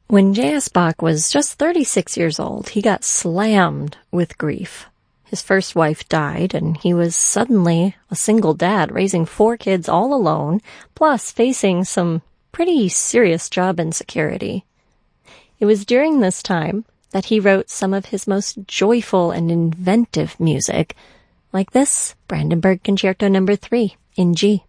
When J.S. Bach was just 36 years old, he got slammed with grief. His first wife died, and he was suddenly a single dad, raising 4 kids all alone, plus facing some pretty serious job insecurity. It was during this time that he wrote some of his most joyful and inventive music, like this Brandenburg Concerto No. 3 in G.